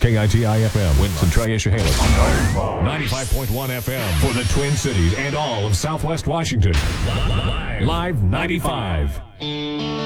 KITI-FM, Winston, Triash-Chehalis. 95.1 FM for the Twin Cities and all of Southwest Washington. Live 95.